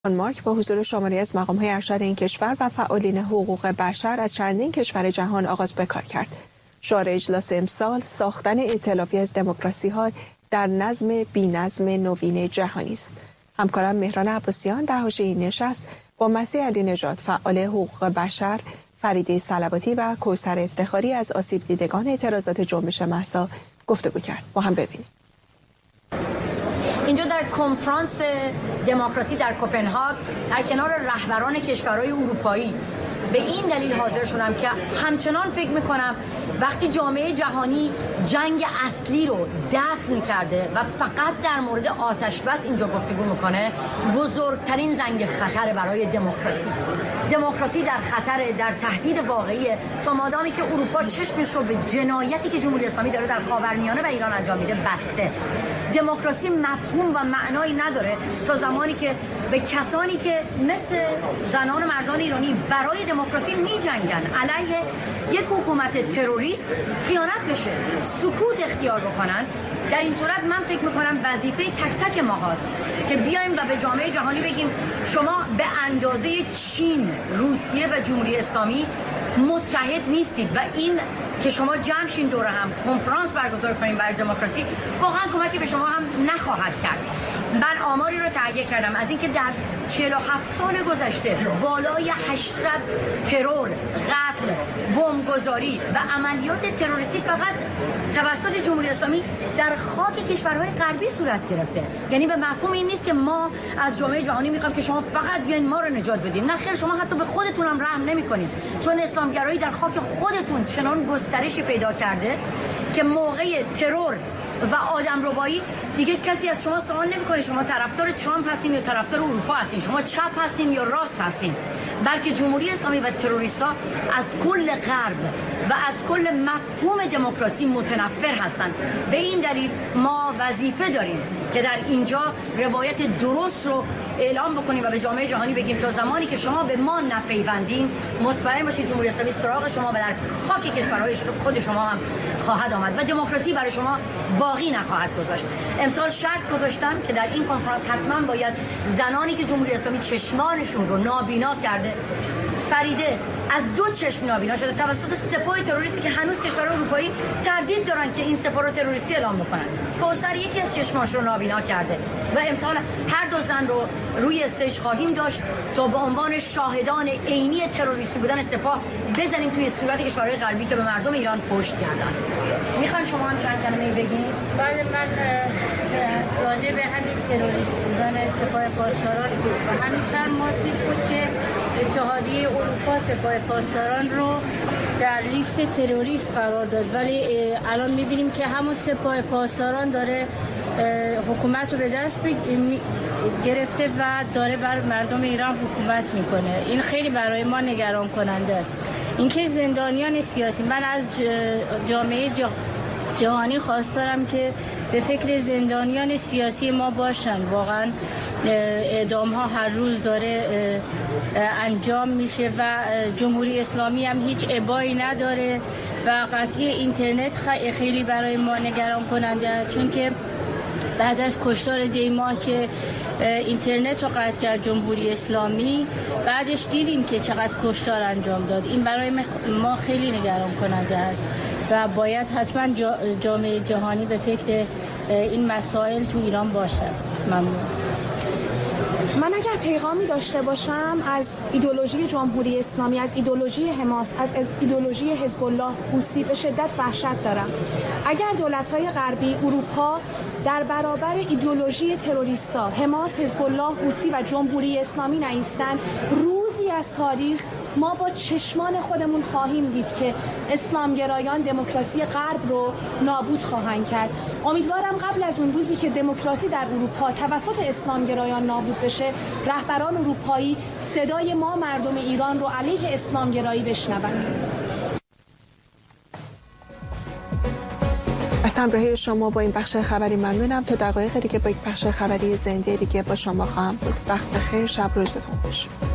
دانمارک با حضور شماری از مقام‌های ارشد این کشور و فعالین حقوق بشر از چندین کشور جهان آغاز به کار کرد. شعار اجلاس امسال ساختن ائتلافی از دموکراسی‌ها در نظم بی‌نظم نوین جهانی است. همکارم مهران عباسیان در حاشیه این نشست با مسیح علی نژاد فعال حقوق بشر، فریده صلواتی و کوثر افتخاری از آسیب دیدگان اعتراضات جنبش مهسا گفتگو کرد. با هم ببینیم. اینجا در کنفرانس دموکراسی در کوپنهاگ در کنار رهبران کشورهای اروپایی به این دلیل حاضر شدم که همچنان فکر میکنم وقتی جامعه جهانی جنگ اصلی رو دفن کرده و فقط در مورد آتش بس اینجا گفتگو میکنه، بزرگترین زنگ خطر برای دموکراسی در خطر، در تهدید واقعیه تا مادامی که اروپا چشمش رو به جنایتی که جمهوری اسلامی داره در خاورمیانه و ایران انجام میده بسته. دموکراسی مفهوم و معنایی نداره تا زمانی که به کسانی که مثل زنان و مردان ایرانی برای دموکراسی می‌جنگن علیه یک حکومت تروریست خیانت بشه، سکوت اختیار بکنن. در این صورت من فکر میکنم وظیفه تک تک ما هاست که بیایم و به جامعه جهانی بگیم شما به اندازه چین، روسیه و جمهوری اسلامی متحد نیستید و این که شما جمع شین دور هم کنفرانس برگزار کنیم برای دموکراسی واقعا کمکی به شما هم نخواهد کرد. من آماری رو تهیه کردم از اینکه در 47 سال گذشته بالای 800 ترور، قتل، بمبگذاری و عملیات تروریستی فقط توسط جمهوری اسلامی در خاک کشورهای غربی صورت گرفته. یعنی به مفهوم این نیست که ما از جامعه جهانی میخوایم که شما فقط بیاین ما رو نجات بدین. نه خیر، شما حتی به خودتون هم رحم نمیکنید، چون اسلامگرایی در خاک خودتون چنان گسترشی پیدا کرده که موقع ترور و آدمربایی دیگه کسی از شما سوال نمیکنه شما طرفدار ترامپ هستین یا طرفدار اروپا هستین، شما چپ هستین یا راست هستین، بلکه جمهوری اسلامی و تروریست‌ها از کل غرب و از کل مفهوم دموکراسی متنفر هستند. به این دلیل ما وظیفه داریم که در اینجا روایت درست رو اعلام بکنیم و به جامعه جهانی بگیم تا زمانی که شما به ما نپیوندین مطمئن باشید جمهوری اسلامی سراغ شما و در خاک کشورهای خود شما هم خواهد آمد و دموکراسی برای شما باقی نخواهد گذاشت. امسال شرط گذاشتم که در این کنفرانس حتما باید زنانی که جمهوری اسلامی چشمانشون رو نابینا کرده، فریده از دو چشم نابینا شده توسط سپاه تروریستی که هنوز کشورهای اروپایی تردید دارن که این سپاه رو تروریستی اعلام بکنن، کوثر یکی از چشماش رو نابینا کرده و امسال هر دو زن رو روی استیج خواهیم داشت تا به عنوان شاهدان عینی تروریستی بودن سپاه بزنیم توی صورت کشورهای غربی که به مردم ایران پشت کردن. میخوان شما هم چند کلمه بگین؟ بله، من راجع به همین تروریست بودن سپاه پاسداران و همین چند ماه پیش بود که اتحادیه اروپا سپاه پاسداران رو در لیست تروریست قرار داد، ولی الان میبینیم که همون سپاه پاسداران داره حکومت رو به دست گرفته و داره بر مردم ایران حکومت میکنه. این خیلی برای ما نگران کننده است. اینکه زندانیان سیاسی، من از جامعه جهانی خواستارم که به فکر زندانیان سیاسی ما باشن. واقعا اعدام ها هر روز داره انجام میشه و جمهوری اسلامی هم هیچ ابایی نداره و قطعی اینترنت خیلی برای ما نگران کننده است، چون که بعد از کشتار دیما که اینترنت رو قطع کرد جمهوری اسلامی، بعدش دیدیم که چقدر کشتار انجام داد. این برای ما خیلی نگران کننده است و باید حتما جامعه جهانی به فکر این مسائل تو ایران باشه. ممنون. من اگر پیغامی داشته باشم از ایدئولوژی جمهوری اسلامی، از ایدئولوژی حماس، از ایدئولوژی حزب الله حوثی به شدت وحشت دارم. اگر دولت‌های غربی، اروپا در برابر ایدئولوژی تروریستا، حماس، حزب الله حوثی و جمهوری اسلامی نایستند، روزی از تاریخ ما با چشمان خودمون خواهیم دید که اسلامگرایان دموکراسی غرب رو نابود خواهند کرد. امیدوارم قبل از اون روزی که دموکراسی در اروپا توسط اسلامگرایان نابود بشه، رهبران اروپایی صدای ما مردم ایران رو علیه اسلامگرایی بشنون. از همراهی شما با این بخش خبری ممنونم. تا دقایق دیگه با یک بخش خبری زنده دیگه با شما خواهم بود. وقت بخیر، شب روزتون خوش.